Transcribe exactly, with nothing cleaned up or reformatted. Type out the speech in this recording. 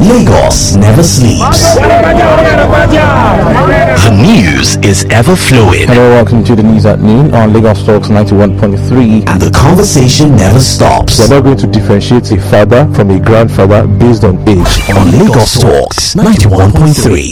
Lagos never sleeps. The news is ever flowing. Hello, welcome to the news at noon on Lagos Talks ninety-one point three. And the conversation never stops. We're not going to differentiate a father from a grandfather based on age. On Lagos Talks ninety-one point three.